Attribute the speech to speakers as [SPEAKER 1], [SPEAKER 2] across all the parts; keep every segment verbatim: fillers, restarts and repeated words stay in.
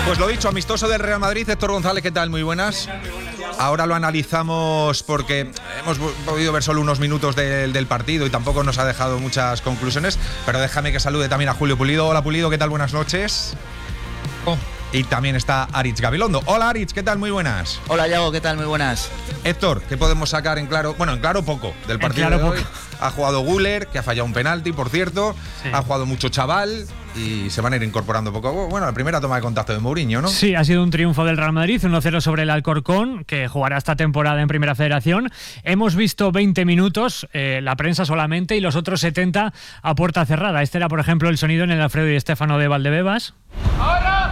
[SPEAKER 1] Pues lo dicho, amistoso del Real Madrid. Héctor González, ¿qué tal? Muy buenas. Ahora lo analizamos porque hemos podido ver solo unos minutos del, del partido y tampoco nos ha dejado muchas conclusiones, pero déjame que salude también a Julio Pulido. Hola Pulido, ¿qué tal? Buenas noches. Oh. Y también está Aritz Gabilondo. Hola Aritz, ¿qué tal? Muy buenas.
[SPEAKER 2] Hola Yago, ¿qué tal? Muy buenas.
[SPEAKER 1] Héctor, ¿qué podemos sacar en claro? Bueno, en claro poco del partido
[SPEAKER 3] claro
[SPEAKER 1] de hoy.
[SPEAKER 3] Poco.
[SPEAKER 1] Ha jugado Güler, que ha fallado un penalti, por cierto. Sí. Ha jugado mucho chaval y se van a ir incorporando poco a poco. Bueno, la primera toma de contacto de Mourinho, ¿no?
[SPEAKER 3] Sí, ha sido un triunfo del Real Madrid, uno cero sobre el Alcorcón, que jugará esta temporada en Primera Federación. Hemos visto veinte minutos, eh, la prensa solamente, y los otros setenta a puerta cerrada. Este era, por ejemplo, el sonido en el Alfredo y Stéfano de Valdebebas.
[SPEAKER 4] ¡Ahora!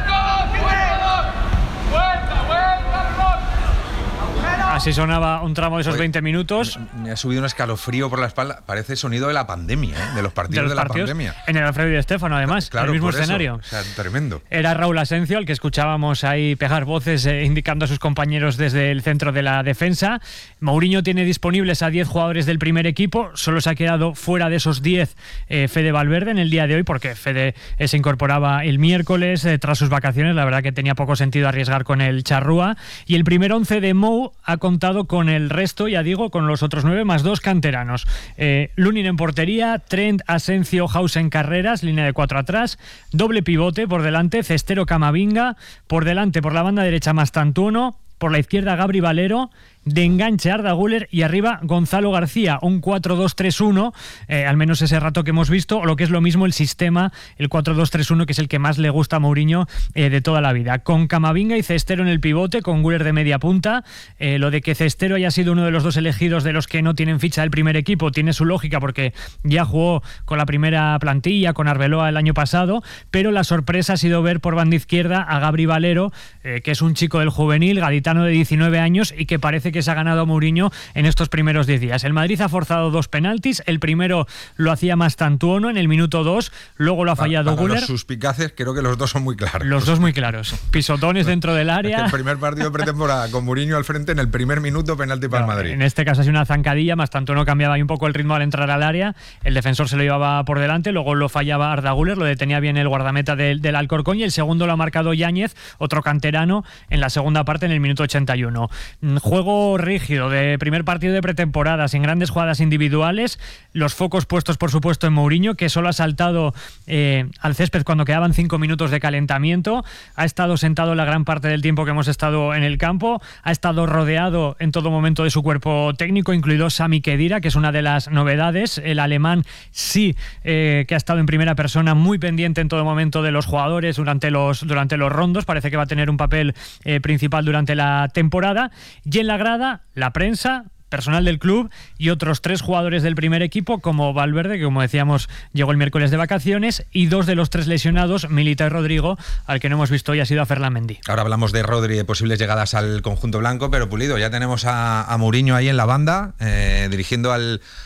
[SPEAKER 3] Así sonaba un tramo de esos Oye, veinte minutos.
[SPEAKER 1] Me, me ha subido un escalofrío por la espalda. Parece el sonido de la pandemia, ¿eh? De los partidos de, los de la partidos, pandemia.
[SPEAKER 3] En el Alfredo y Stéfano, además,
[SPEAKER 1] claro,
[SPEAKER 3] el mismo
[SPEAKER 1] por
[SPEAKER 3] escenario.
[SPEAKER 1] Eso, o sea, tremendo.
[SPEAKER 3] Era Raúl Asencio, el que escuchábamos ahí pegar voces eh, indicando a sus compañeros desde el centro de la defensa. Mourinho tiene disponibles a diez jugadores del primer equipo. Solo se ha quedado fuera de esos diez eh, Fede Valverde en el día de hoy, porque Fede eh, se incorporaba el miércoles eh, tras sus vacaciones. La verdad que tenía poco sentido arriesgar con el charrúa. Y el primer once de Mou ha contado con el resto, ya digo, con los otros nueve más dos canteranos. Eh, Lunin en portería, Trent, Asencio, Hausen, Carreras, línea de cuatro atrás, doble pivote por delante, Cestero, Camavinga, por delante, por la banda derecha Mastantuono, por la izquierda Gabri Valero, de enganche Arda Güler y arriba Gonzalo García, un cuatro dos tres uno, eh, al menos ese rato que hemos visto, o lo que es lo mismo el sistema, el cuatro dos tres uno, que es el que más le gusta a Mourinho eh, de toda la vida, con Camavinga y Cestero en el pivote, con Güler de media punta. Eh, lo de que Cestero haya sido uno de los dos elegidos de los que no tienen ficha del primer equipo tiene su lógica, porque ya jugó con la primera plantilla, con Arbeloa el año pasado, pero la sorpresa ha sido ver por banda izquierda a Gabri Valero, eh, que es un chico del juvenil, gaditano de diecinueve años, y que parece que se ha ganado a Mourinho en estos primeros diez días. El Madrid ha forzado dos penaltis, el primero lo hacía Mastantuono en el minuto dos, luego lo ha fallado
[SPEAKER 1] para, para
[SPEAKER 3] Güler.
[SPEAKER 1] Los suspicaces, creo que los dos son muy claros.
[SPEAKER 3] Los dos muy claros. Pisotones dentro del área.
[SPEAKER 1] Es que el primer partido de pretemporada con Mourinho al frente, en el primer minuto penalti para
[SPEAKER 3] no,
[SPEAKER 1] el Madrid.
[SPEAKER 3] En este caso ha sido una zancadilla, Mastantuono cambiaba ahí un poco el ritmo al entrar al área, el defensor se lo llevaba por delante, luego lo fallaba Arda Güler, lo detenía bien el guardameta del, del Alcorcón, y el segundo lo ha marcado Yáñez, otro canterano, en la segunda parte, en el minuto ochenta y uno. Juego rígido de primer partido de pretemporada, sin grandes jugadas individuales, los focos puestos por supuesto en Mourinho, que solo ha saltado eh, al césped cuando quedaban cinco minutos de calentamiento, ha estado sentado la gran parte del tiempo que hemos estado en el campo, ha estado rodeado en todo momento de su cuerpo técnico, incluido Sami Khedira, que es una de las novedades, el alemán sí eh, que ha estado en primera persona, muy pendiente en todo momento de los jugadores durante los, durante los rondos, parece que va a tener un papel eh, principal durante la temporada. Y en la grada, la prensa, personal del club y otros tres jugadores del primer equipo, como Valverde, que como decíamos llegó el miércoles de vacaciones, y dos de los tres lesionados, Militao y Rodrigo, al que no hemos visto hoy ha sido a Ferland Mendy.
[SPEAKER 1] Ahora hablamos de Rodri y de posibles llegadas al conjunto blanco, pero Pulido, ya tenemos a, a Mourinho ahí en la banda, eh, dirigiendo al,